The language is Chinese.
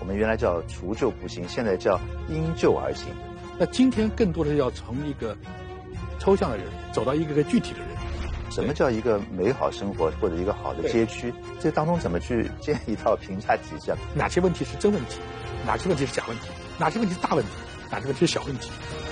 们原来叫除旧布新，现在叫因旧而新。 那今天更多的要从一个抽象的人走到一个具体的人。 什么叫一个美好生活或者一个好的街区？这当中怎么去建一套评价体系？ 哪些问题是真问题？哪些问题是假问题？哪些问题是大问题？哪些问题是小问题？